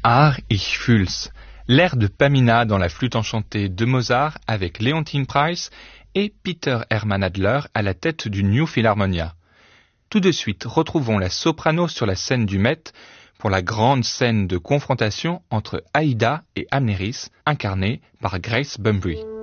Ach, ich fühl's. L'air de Pamina dans la flûte enchantée de Mozart avec Leontyne Price et Peter Hermann Adler à la tête du New Philharmonia. Tout de suite, retrouvons la soprano sur la scène du Met pour la grande scène de confrontation entre Aïda et Amneris, incarnée par Grace Bumbry.